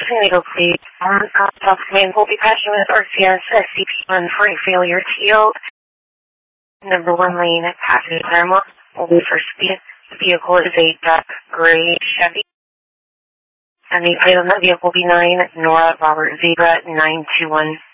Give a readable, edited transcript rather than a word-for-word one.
vehicle, please. Document will be passing with RCS SCP-1 for a failure to yield. Number 1 lane at passenger Claremont will be for speed. The vehicle is a dark gray Chevy. And the plate on that vehicle will be 9 Nora Robert Zebra 921.